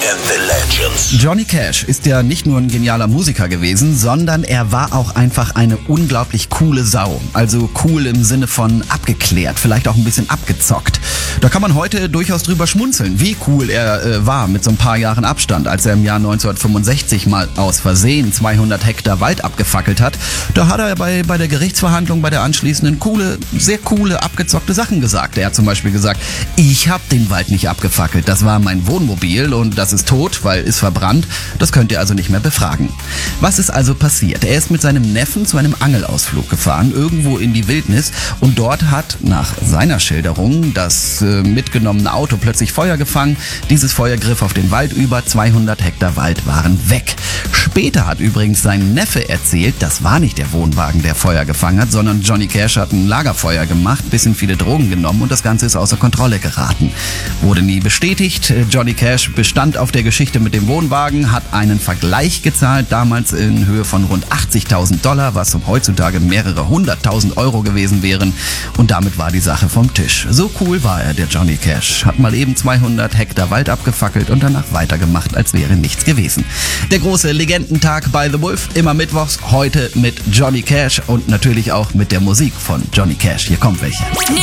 and the Legends. Johnny Cash ist ja nicht nur ein genialer Musiker gewesen, sondern er war auch einfach eine unglaublich coole Sau. Also cool im Sinne von abgeklärt, vielleicht auch ein bisschen abgezockt. Da kann man heute durchaus drüber schmunzeln, wie cool er war mit so ein paar Jahren Abstand, als er im Jahr 1965 mal aus Versehen 200 Hektar Wald abgefackelt hat. Da hat er bei der Gerichtsverhandlung, bei der anschließenden sehr coole, abgezockte Sachen gesagt. Er hat zum Beispiel gesagt, ich habe den Wald nicht abgefackelt, das war mein Wohnmobil und das ist tot, weil ist verbrannt. Das könnt ihr also nicht mehr befragen. Was ist also passiert? Er ist mit seinem Neffen zu einem Angelausflug gefahren, irgendwo in die Wildnis, und dort hat nach seiner Schilderung das mitgenommene Auto plötzlich Feuer gefangen. Dieses Feuer griff auf den Wald über, 200 Hektar Wald waren weg. Später hat übrigens sein Neffe erzählt, das war nicht der Wohnwagen, der Feuer gefangen hat, sondern Johnny Cash hat ein Lagerfeuer gemacht, bisschen viele Drogen genommen und das Ganze ist außer Kontrolle geraten. Wurde nie bestätigt. Johnny Cash bestand auf der Geschichte mit dem Wohnwagen, hat einen Vergleich gezahlt, damals in Höhe von rund $80.000, was heutzutage mehrere 100.000 Euro gewesen wären, und damit war die Sache vom Tisch. So cool war er, der Johnny Cash. Hat mal eben 200 Hektar Wald abgefackelt und danach weitergemacht, als wäre nichts gewesen. Der große Legendentag bei The Wolf, immer mittwochs, heute mit Johnny Cash und natürlich auch mit der Musik von Johnny Cash. Hier kommt welche.